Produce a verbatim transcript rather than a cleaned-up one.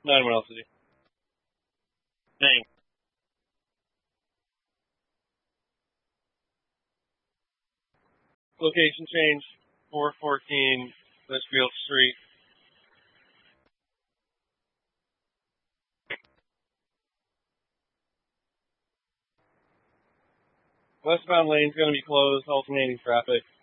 Not anyone else, City. Dang. Location change, four fourteen Westfield Street. Westbound lane's going to be closed, alternating traffic.